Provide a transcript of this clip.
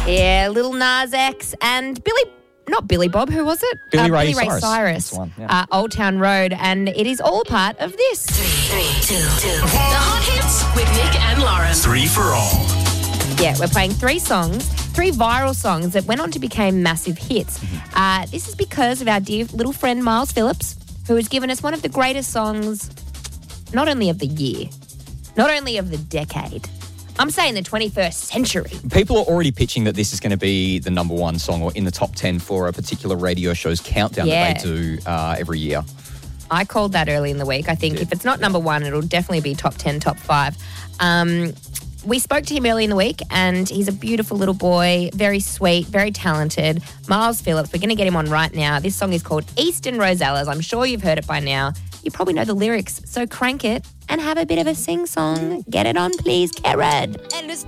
Yeah, Lil Nas X and not Billy Bob, who was it? Billy Ray Cyrus. That's the one, yeah. Old Town Road, and it is all part of this. 3, 2, 2. The Hot Hits with Nick and Lauren. 3 for all. Yeah, we're playing 3 songs, 3 viral songs that went on to become massive hits. This is because of our dear little friend Miles Phillips, who has given us one of the greatest songs, not only of the year, not only of the decade, I'm saying the 21st century. People are already pitching that this is going to be the number one song or in the top 10 for a particular radio show's countdown that they do every year. I called that early in the week. I think if it's not number 1, it'll definitely be top 10, top 5. We spoke to him early in the week, and he's a beautiful little boy, very sweet, very talented. Miles Phillips, we're going to get him on right now. This song is called Eastern Rosellas. I'm sure you've heard it by now. You probably know the lyrics, so crank it and have a bit of a sing-song. Get it on, please, Karen. And